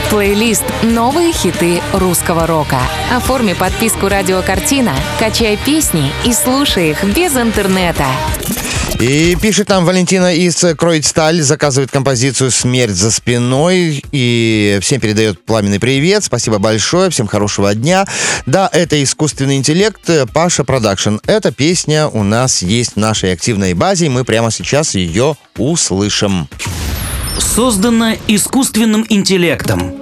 Плейлист «Новые хиты русского рока». Оформи подписку «Радио Картина», качай песни и слушай их без интернета. И пишет нам Валентина из Кроидсталь, заказывает композицию «Смерть за спиной» и всем передает пламенный привет. Спасибо большое, всем хорошего дня. Да, это искусственный интеллект Паша Продакшн. Эта песня у нас есть в нашей активной базе, и мы прямо сейчас ее услышим. Создана искусственным интеллектом.